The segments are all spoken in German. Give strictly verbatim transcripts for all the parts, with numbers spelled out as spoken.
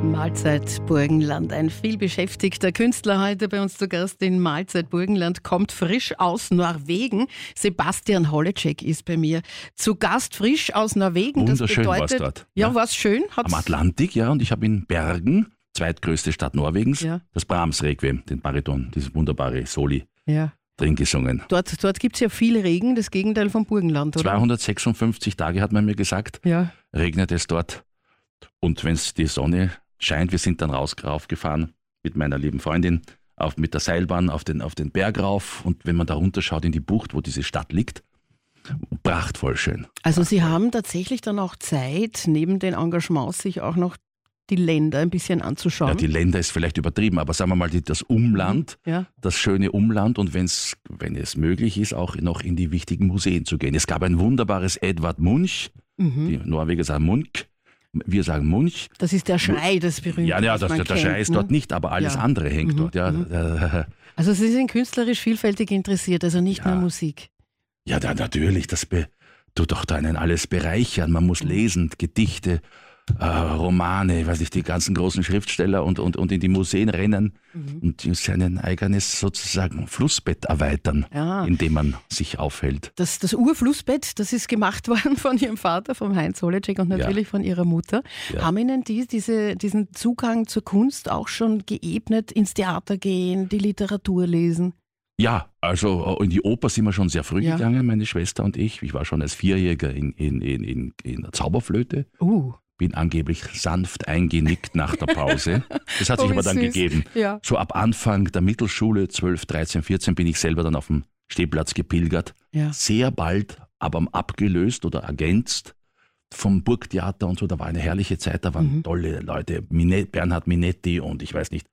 Mahlzeit Burgenland, ein vielbeschäftigter Künstler heute bei uns zu Gast in Mahlzeit Burgenland, kommt frisch aus Norwegen. Sebastian Holecek ist bei mir zu Gast, frisch aus Norwegen. Wunderschön war es bedeutet, dort. Ja, Ja. war es schön? Hat's Am Atlantik, ja, und ich habe in Bergen, zweitgrößte Stadt Norwegens, Ja. das Brahms-Requiem, den Bariton, dieses wunderbare Soli, ja. drin gesungen. Dort, dort gibt es ja viel Regen, das Gegenteil vom Burgenland, oder? zweihundertsechsundfünfzig Tage hat man mir gesagt, Ja. regnet es dort. Und wenn es die Sonne scheint, wir sind dann raus, raufgefahren mit meiner lieben Freundin, auf, mit der Seilbahn auf den, auf den Berg rauf. Und wenn man da runterschaut in die Bucht, wo diese Stadt liegt, prachtvoll schön. Also Sie haben tatsächlich dann auch Zeit, neben den Engagements sich auch noch die Länder ein bisschen anzuschauen. Ja, die Länder ist vielleicht übertrieben, aber sagen wir mal die, das Umland, Ja. das schöne Umland und wenn's, wenn es möglich ist, auch noch in die wichtigen Museen zu gehen. Es gab ein wunderbares Edvard Munch, Mhm. die Norweger sagen Munch, wir sagen Munch. Das ist der Schrei, das berühmte. Ja, ja, das das, man der kennt, Schrei ist ne? dort nicht, aber alles Ja. andere hängt Mhm, dort. Ja, mhm. Äh, Also Sie sind künstlerisch vielfältig interessiert, also nicht Ja. nur Musik. ja da, natürlich, das be, tut doch da einen alles bereichern. Man muss lesen, Gedichte, äh, Romane, ich weiß nicht, die ganzen großen Schriftsteller und, und, und in die Museen rennen Mhm. und sein eigenes sozusagen Flussbett erweitern, Ja. in dem man sich aufhält. Das, das Urflussbett, das ist gemacht worden von Ihrem Vater, vom Heinz Holecek und natürlich von Ihrer Mutter. Ja. Haben Ihnen die, diese, diesen Zugang zur Kunst auch schon geebnet, ins Theater gehen, die Literatur lesen? Ja, also in die Oper sind wir schon sehr früh Ja. gegangen, meine Schwester und ich. Ich war schon als Vierjähriger in, in, in, in, in der Zauberflöte. Uh, Bin angeblich sanft eingenickt nach der Pause. Das hat sich Oh, wie aber dann süß. gegeben. ja. So ab Anfang der Mittelschule, zwölf, dreizehn, vierzehn, bin ich selber dann auf dem Stehplatz gepilgert. ja. Sehr bald, aber abgelöst oder ergänzt vom Burgtheater und so. Da war eine herrliche Zeit, da waren Mhm. tolle Leute. Minet, Bernhard Minetti und ich weiß nicht,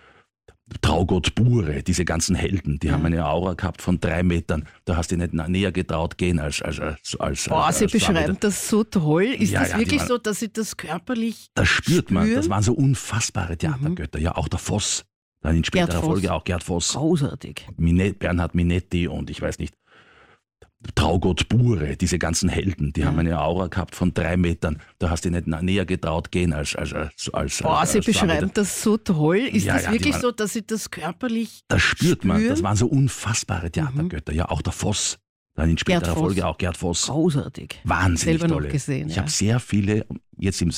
Traugott Bure, diese ganzen Helden, die Ja. haben eine Aura gehabt von drei Metern. Da hast du nicht näher getraut gehen als als als als. Boah, als, Sie als beschreiben das so toll. Ist Ja, das ja, die wirklich waren- so, dass Sie das körperlich Das spürt man. spüren? Das waren so unfassbare Theatergötter. Ja, auch der Voss. Dann in späterer Gerd Voss. Folge auch Gerd Voss. großartig? Minet, Bernhard Minetti und ich weiß nicht, Traugott Bure, diese ganzen Helden, die Ja. haben eine Aura gehabt von drei Metern. Da hast du nicht näher getraut gehen als als als als. Boah, als, Sie als beschreiben das so toll. Ist Ja, das ja, die wirklich waren- so, dass Sie das körperlich Das spürt man. spüren? Das waren so unfassbare Theatergötter. Ja, auch der Voss. Dann in späterer Gerd Voss. Folge auch Gerd Voss. großartig? Wahnsinnig Selber noch tolle. gesehen, Ich ja. habe sehr viele jetzt im